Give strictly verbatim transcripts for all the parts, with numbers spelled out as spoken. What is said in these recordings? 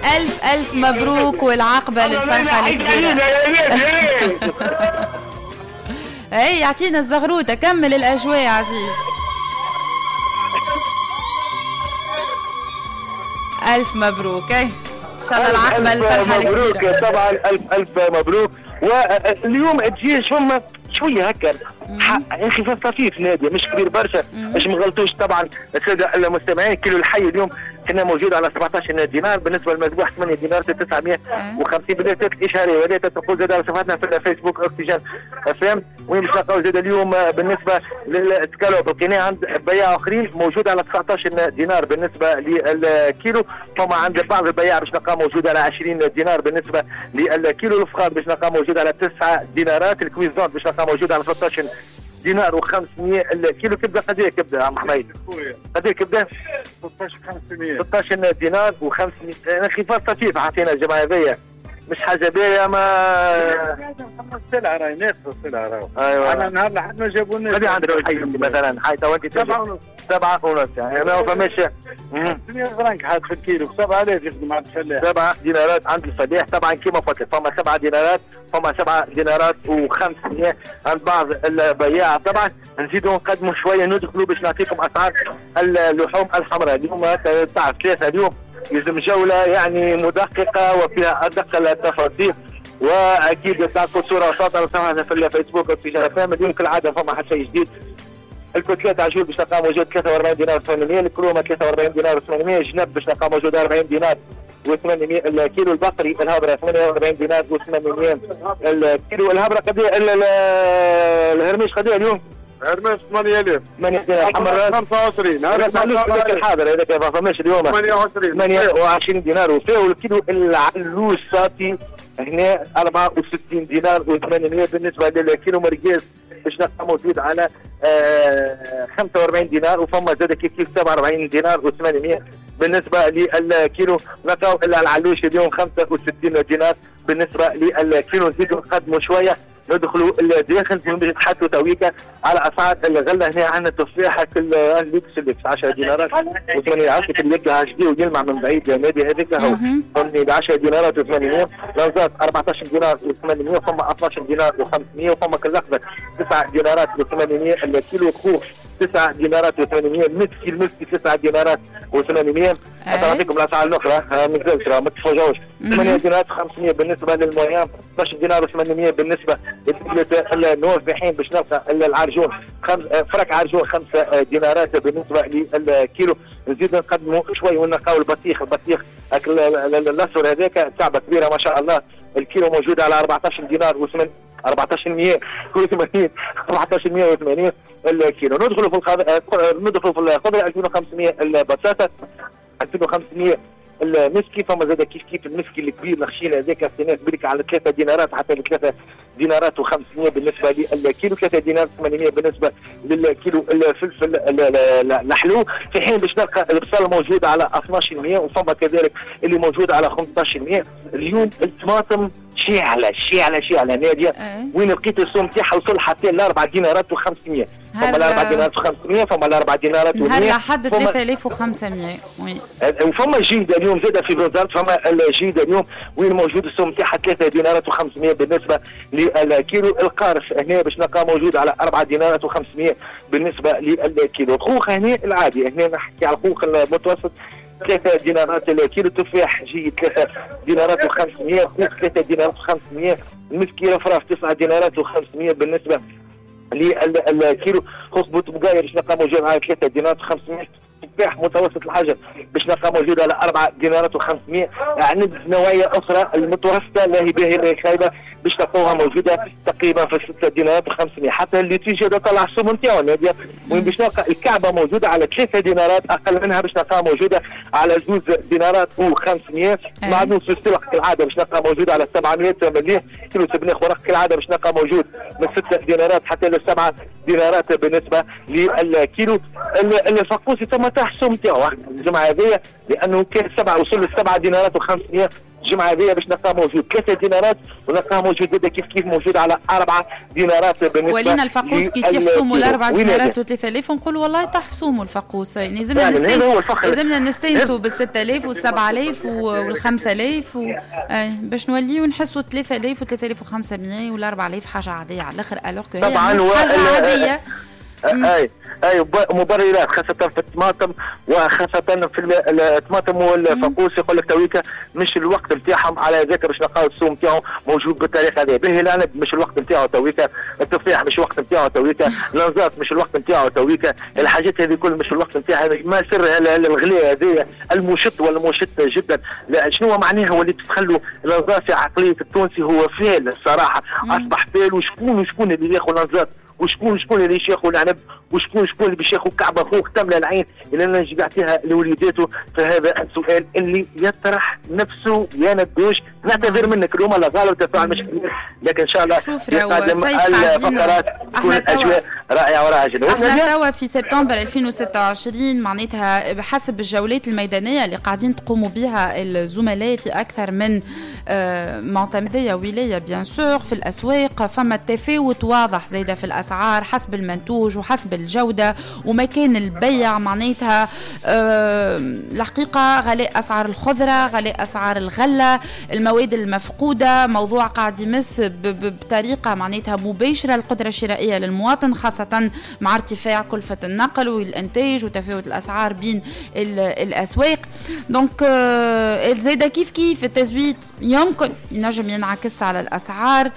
ألف ألف مبروك والعقبة للفرحة الكبيرة. هي يعطينا الزغروطة، كمل الأجواء عزيز. ألف مبروك. إن شاء الله العقبة للفرحة الكبيرة. مبروك طبعا، ألف ألف مبروك. واليوم تجي فما شويه هكا يا اخي خفيف نادي مش كبير برشا باش ما نغلطوش. طبعا الساده المستمعين كيلو الحي اليوم كنا موجود على سبعطاش دينار، بالنسبه للمذبوح ثمانية دينار تسعمائة وخمسين. بدات اشهاريه ولا تقول زاد على صفحتنا في الفيسبوك اوكسجين افلام. وين باش نلقاو زاد اليوم بالنسبه للسكالوب لقيناه عند بياع اخرين موجود على تسعطاش دينار بالنسبه للكيلو. فما عند بعض البياع باش نلقاه موجود على عشرين دينار بالنسبه للكيلو. الفخار باش نلقاه موجود على تسعة دينارات. الكويزون باش نلقاه موجود على ثلاثة عشر دينار وخمسمائة. الكيلو كبده قد ايه كبده عم حميد؟ قد ايه كبده؟ ستة عشر دينار وخمسمائة. انخفاض طفيف عطينا الجماعه هذيا مش حاجه باهيه. ما السلعه راهي ناقصه السلعه راهي. ايوه انا نهار لحد ما جابوناش. هذه عندنا الحي مثلا حي تو انت سبعة ونص سبعة ونص يعني ما فماش خمسمائة فرنك حاط في الكيلو سبعة آلاف يخدم عند الفلاح. سبعة دينارات عند الفلاح. طبعا كيما قلت لك فما سبعة دينارات فما سبعة دينارات وخمسمائة عند بعض البياع. طبعا نزيدوا نقدموا شويه ندخلوا باش نعطيكم اسعار اللحوم الحمراء. اليوم الساعه ثلاثة اليوم يلزم جوله يعني مدققه وفيها ادق التفاصيل. واكيد تعطوا صوره وساطه صراحه في الفيسبوك والتجاره فهم. اليوم كالعاده فما حتى شيء جديد. الكتلات عجول باش نلقاها موجود ثلاثة وأربعين دينار وثمانمائة. الكرومه ثلاثة وأربعين دينار وثمانمائة. جنب باش نلقاها موجود أربعين دينار وثمانمائة. الكيلو البقري الهبره ثمانية وأربعين دينار وثمانمائة. الكيلو الهبره قد ايه؟ الهرميش قد ايه اليوم؟ هرمش ثمانية آلاف. ثمانية دينار حمر خمسة وعشرين. هذا معلوش الحاضر هذاك ما فماش اليوم ثمانية وعشرين ثمانية وعشرين دينار. وفيه الكيلو العلوش صافي هنا أربعة وستين دينار وثمانمائة. بالنسبه للكيلو مرقاز باش نلقى موجود على آه خمسة وأربعين دينار. وفما زاد كيف كيف سبعة وأربعين دينار وثمانمائة. بالنسبه للكيلو نلقاو العلوش اليوم خمسة وستين دينار. بالنسبه للكيلو نزيدوا نقدموا شويه ندخلوا الداخل باش نتحدثوا تويكا على اسعار الغله. هنا عندنا تفاحه الليكس الليكس عشرة دينارات و8 عشرة الليكس هاشدي ويلمع من بعيد يا نادي هذيك هو فهمني ب عشرة دينارات و800. لوزات أربعطاش دينار و800. فما اثناش دينار و500. وفما كاللقبه تسعة دينارات و800. الكيلو خوخ تسعة دينارات و800. المسكي المسكي تسعة دينارات و800. اعطيكم الاسعار الاخرى ما نزلتش ما تتفاجئوش. ثمانية دينارات وخمسمائة بالنسبه للمويان. اثناش دينار و800 بالنسبه للنوافحين باش نلقى العرجون خمس فرق عرجون خمسة دينارات بالنسبه للكيلو. نزيد نقدموا شوي ونلقاو البطيخ. البطيخ الاصفر هذاك كعبه كبيره ما شاء الله. الكيلو موجود على أربعطاش دينار و8 أربعطاش مية وثمانين أربعطاش مية وثمانين الكيلو. ندخلوا في الخضر ندخلوا في الخضره ألفين وخمسمائة. البطاطا ألفين وخمسمائة. المسكي فما زاد كيف كيف المسكي الكبير الخشين هذاك استناف برك على ثلاثة دينارات حتى لثلاثة دينارات وخمسمائة بالنسبه للكيلو. ثلاثة دينار ثمانمائة بالنسبه للكيلو. الفلفل الحلو في حين باش نلقى البصل موجود على اثناش مية. وفما كذلك اللي موجود على خمسطاش مية. اليوم الطماطم شيعله شيعله شيعله ناديه. وين لقيت السوم تاعها وصل حتى ل أربعة دينارات وخمسمائة. فما ل أربعة دينارات وخمسمائة. فما ل أربعة دينارات ومية. نهار لحد ثلاثة آلاف وخمسمائة. وي وفما جيده اليوم زاد في بلوزارت. فما الجيده اليوم وين موجود السوم تاعها ثلاثة دينارات وخمسمائة بالنسبه للكيلو. القارص هنا باش نلقى موجود على أربعة دينارات وخمسمائة بالنسبه للكيلو. الخوخ هنا العادي هنا نحكي على الخوخ المتوسط ثلاثة دينارات الكيلو. تفاح جيد ثلاثة دينارات وخمسمائة. خوخ ثلاثة دينارات وخمسمائة. المسكي رفراف تسعة دينارات وخمسمائة بالنسبه للكيلو. خوخ بوتبقايا باش نلقى موجود على ثلاثة دينارات وخمسمائة. تفاح متوسط الحجم باش نلقى موجود على أربعة دينارات وخمسمائة. عند نوعيه اخرى المتوسطه لا هي باهيه لا هي خايبه باش تلقوها موجوده تقريبا في ستة دينارات وخمسمائة. حتى اللي تيجي هذا طلع السوم نتاعو ناديه. وين باش نلقى الكعبه موجوده على ثلاثة دينارات اقل منها باش نلقاها موجوده على زوج دينارات وخمسمائة. معدنوس السلق كالعاده باش نلقى موجود على سبعمائة مليون. كيلو سبناخ ورق كالعاده باش نلقى موجود من ستة دينارات حتى ل سبعة دينارات بالنسبه للكيلو. الفقوسي ثم تحت السوم نتاعو الجمعه هذه لانه كان سبعه وصل ل سبعة دينارات وخمسمائة. الجمعه هذه باش نلقاه موجود ثلاثه دينارات ونلقاه موجود هذا كيف كيف موجود على اربعه دينارات. بالنسبه ولينا الفقوس كي تحسوموا الاربع دينارات وثلاثة آلاف نقولوا والله تحسوموا الفقوس، يعني لازمنا نستنسوا لازمنا نستنسوا بالستة آلاف والسبعة آلاف والخمسة آلاف و... باش نوليو نحسوا ثلاثة آلاف وثلاثة آلاف وخمسمائة ولا أربعة آلاف حاجه عاديه على الاخر، الوغ كو هي مش حاجه عاديه. اي اي مبررات خاصه في الطماطم وخاصه في الطماطم والفقوس. يقول لك تويكا مش الوقت نتاعهم على ذاك باش نلقاو السوق نتاعو موجود بالطريقه هذه. به العنب مش الوقت نتاعو تويكا، التفاح مش الوقت نتاعو تويكا، الانزاط مش الوقت نتاعو تويكا، الحاجات هذه كل مش الوقت نتاعها. ما سر الغلاء هذايا المشط والمشط جدا؟ شنو معناها وليت تخلوا الانزاط في عقليه التونسي هو فال الصراحه، اصبح فال. وشكون وشكون اللي ياخذ الانزاط وشكون شكون اللي ياخذ العنب وشكون شكون اللي باش ياخذ كعبه خوخ تملى العين اللي انا جبعتها لوليداته؟ فهذا السؤال اللي يطرح نفسه يا ندوش. نعتذر منك اليوم الله غالب تفاعل مش كبير، لكن ان شاء الله يقدم الفقرات تكون اجواء رائعه وراجله. احنا توا في سبتمبر ألفين وستة وعشرين معناتها بحسب الجولات الميدانيه اللي قاعدين تقوموا بها الزملاء في اكثر من معتمديه ولايه بيان سور في الاسواق، فما تفاوت واضح زايده في الاسعار حسب المنتوج وحسب الجوده ومكان البيع. معناتها أه الحقيقه غلاء اسعار الخضره، غلاء اسعار الغله، المواد المفقوده، موضوع قاعد يمس بطريقه معناتها مباشره القدره الشرائيه للمواطن، خاصه مع ارتفاع كلفه النقل والانتاج وتفاوت الاسعار بين الاسواق. دونك أه زايده كيف كيف التزويد يمكن ينجم ينعكس على الاسعار.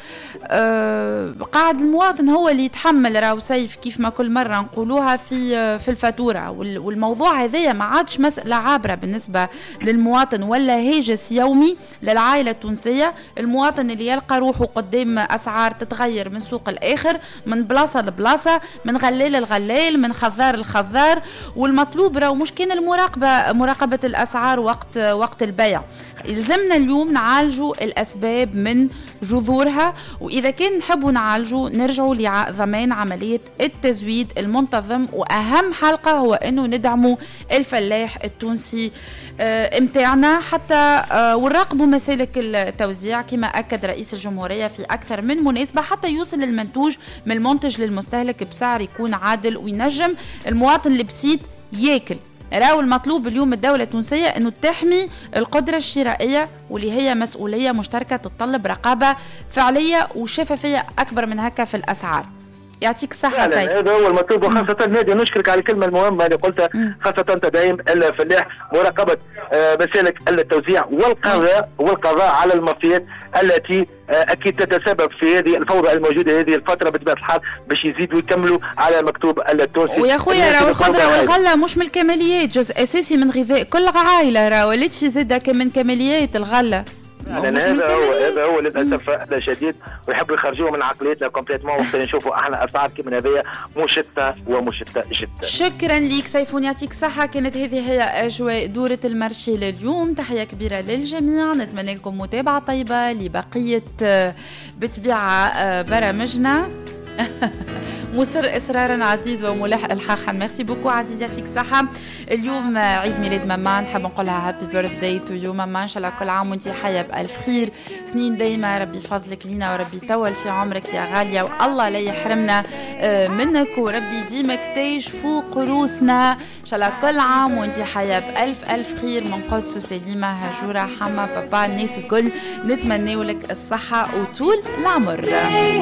أه قاعد المواطن هو اللي يتحمل راهو سيف كيف ما كل مره نقولوها في في الفاتوره. والموضوع هذايا ما عادش مساله عابره بالنسبه للمواطن ولا هاجس يومي للعائله التونسيه. المواطن اللي يلقى روحه قدام اسعار تتغير من سوق الاخر، من بلاصه لبلاصه، من غلال للغلال، من خضار للخضار، والمطلوب راهو مش كان المراقبه مراقبه الاسعار وقت وقت البيع. يلزمنا اليوم نعالجوا الاسباب من جذورها، واذا كان نحبوا نعالجوا نرجعوا لضمان عمليه التزويد المنتظم. واهم حلقه هو انه ندعموا الفلاح التونسي اه امتعنا حتى اه ونراقبوا مسالك التوزيع كما اكد رئيس الجمهوريه في اكثر من مناسبه، حتى يوصل المنتوج من المنتج للمستهلك بسعر يكون عادل وينجم المواطن البسيط ياكل. راهو المطلوب اليوم الدولة التونسية أنه تحمي القدرة الشرائية، واللي هي مسؤولية مشتركة تتطلب رقابة فعلية وشفافية أكبر من هكا في الأسعار. يعطيك الصحة سيف. هذا هو المطلوب، وخاصة نادي نشكرك على الكلمة المهمة اللي قلتها، خاصة تدعيم الفلاح، مراقبة مسالك التوزيع والقضاء والقضاء على المافيات التي اكيد تتسبب في هذه الفوضى الموجوده هذه الفتره بطبيعه الحال باش يزيدوا يكملوا على مكتوب التونسي. ويا خويا راهو الخضره والغله مش من الكماليات، جزء اساسي من غذاء كل عائله، راهو وليتش زاده من كماليات الغله. لان هذا هو هذا هو للاسف الشديد، ويحبوا يخرجوه من عقليتنا كومبليتمون، وقت نشوفوا احنا اسعار كيما هذيا مشتته ومشتته جدا. شكرا ليك سيفون، يعطيك صحه. كانت هذه هي اجواء دوره المارشي لليوم. تحيه كبيره للجميع، نتمنى لكم متابعه طيبه لبقيه بطبيعه برامجنا. مصر إصرارا عزيز وملح الحاحا. ميرسي بوكو عزيز، يعطيك صحة. اليوم عيد ميلاد ماما، نحب نقولها هابي بيرثداي تو يو ماما، إن شاء الله كل عام وانتي حية بألف خير، سنين دايما، ربي فضلك لينا وربي يطول في عمرك يا غالية، والله لا يحرمنا منك، وربي ديمك تعيش فوق روسنا إن شاء الله كل عام وانتي حية بألف ألف خير. من قدس وسليمة هجورة حما بابا الناس الكل نتمنى لك الصحة وطول العمر.